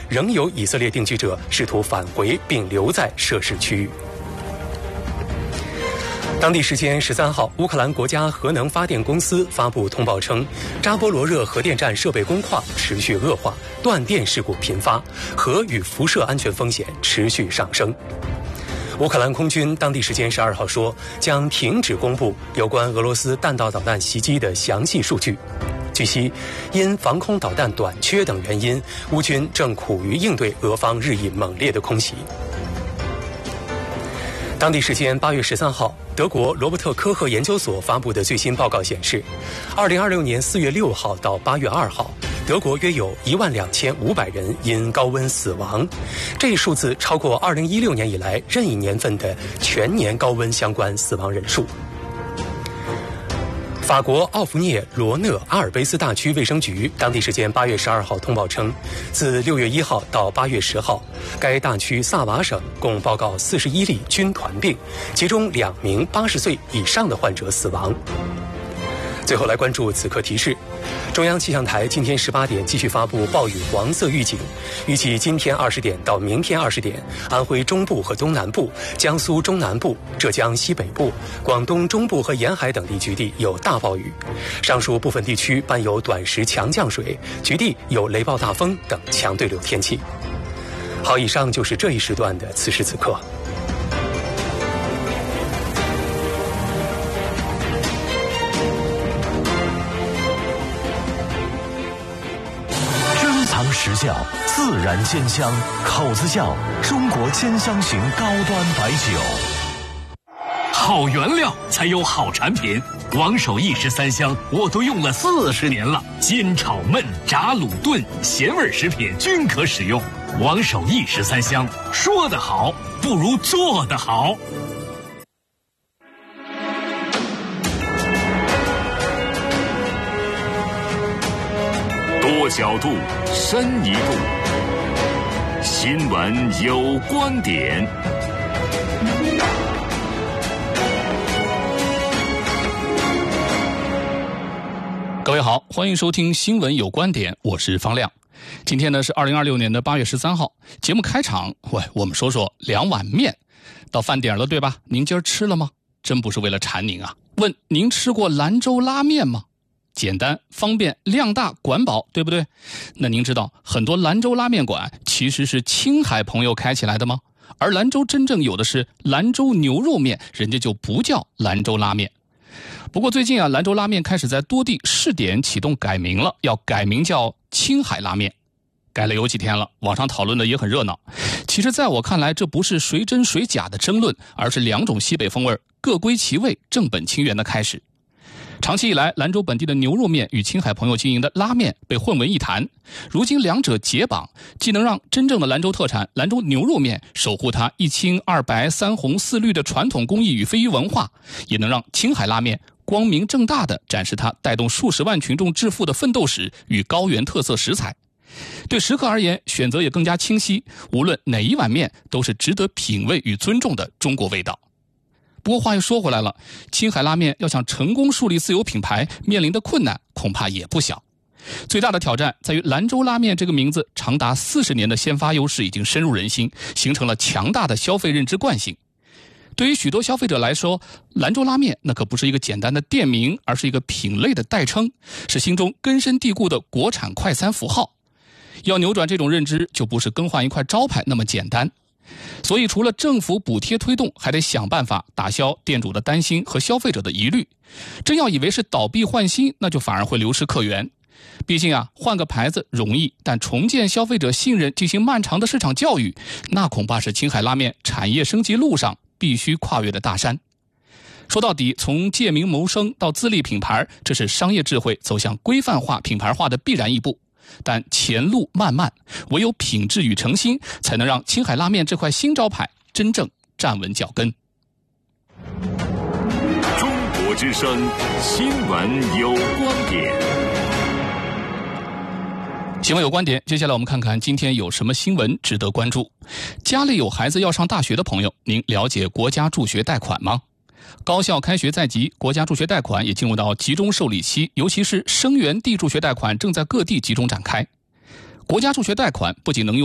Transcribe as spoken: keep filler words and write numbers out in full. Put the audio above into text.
仍有以色列定居者试图返回并留在涉事区域。当地时间十三号，乌克兰国家核能发电公司发布通报称，扎波罗热核电站设备工况持续恶化，断电事故频发，核与辐射安全风险持续上升。乌克兰空军当地时间十二号说，将停止公布有关俄罗斯弹道导弹袭击的详细数据。据悉，因防空导弹短缺等原因，乌军正苦于应对俄方日益猛烈的空袭。当地时间八月十三号，德国罗伯特科赫研究所发布的最新报告显示，二零二六年四月六号到八月二号，德国约有一万两千五百人因高温死亡，这一数字超过二零一六年以来任意年份的全年高温相关死亡人数。法国奥弗涅罗讷阿尔卑斯大区卫生局当地时间八月十二号通报称，自六月一号到八月十号，该大区萨瓦省共报告四十一例军团病，其中两名八十岁以上的患者死亡。最后来关注此刻提示，中央气象台今天十八点继续发布暴雨黄色预警，预计今天二十点到明天二十点，安徽中部和东南部、江苏中南部、浙江西北部、广东中部和沿海等地局地有大暴雨，上述部分地区伴有短时强降水，局地有雷暴大风等强对流天气。好，以上就是这一时段的此时此刻。 时效，自然鲜香，口子窖中国鲜香型高端白酒。 好原料才有好产品，王守义十三香我都用了四十年了，煎炒焖炸卤炖咸味食品均可使用。王守义十三香，说得好不如做得好。多角度，深一度，新闻有观点。 各位好，欢迎收听新闻有观点，我是方亮。今天呢是二零二六年的八月十三号，节目开场，喂，我们说说两碗面。到饭点了对吧？您今儿吃了吗？真不是为了馋您啊。问您吃过兰州拉面吗？简单方便量大管饱，对不对？那您知道很多兰州拉面馆其实是青海朋友开起来的吗？而兰州真正有的是兰州牛肉面，人家就不叫兰州拉面。不过最近啊，兰州拉面开始在多地试点启动改名了，要改名叫青海拉面。改了有几天了，网上讨论的也很热闹。其实在我看来，这不是谁真谁假的争论，而是两种西北风味各归其位，正本清源的开始。长期以来，兰州本地的牛肉面与青海朋友经营的拉面被混为一谈，如今两者解绑，既能让真正的兰州特产兰州牛肉面守护它一青二白三红四绿的传统工艺与非遗文化，也能让青海拉面光明正大地展示它带动数十万群众致富的奋斗史与高原特色食材。对食客而言，选择也更加清晰，无论哪一碗面都是值得品味与尊重的中国味道。不过话又说回来了，青海拉面要想成功树立自有品牌，面临的困难恐怕也不小。最大的挑战在于兰州拉面这个名字长达四十年的先发优势已经深入人心，形成了强大的消费认知惯性。对于许多消费者来说，兰州拉面那可不是一个简单的店名，而是一个品类的代称，是心中根深蒂固的国产快餐符号。要扭转这种认知，就不是更换一块招牌那么简单。所以除了政府补贴推动，还得想办法打消店主的担心和消费者的疑虑。真要以为是倒闭换新，那就反而会流失客源。毕竟啊，换个牌子容易，但重建消费者信任，进行漫长的市场教育，那恐怕是青海拉面产业升级路上必须跨越的大山。说到底，从借名谋生到自立品牌，这是商业智慧走向规范化品牌化的必然一步。但前路漫漫，唯有品质与诚心，才能让青海拉面这块新招牌真正站稳脚跟。 中国之声，新闻有观点。 新闻有观点，接下来我们看看今天有什么新闻值得关注。家里有孩子要上大学的朋友，您了解国家助学贷款吗？高校开学在即，国家助学贷款也进入到集中受理期，尤其是生源地助学贷款正在各地集中展开。国家助学贷款不仅能用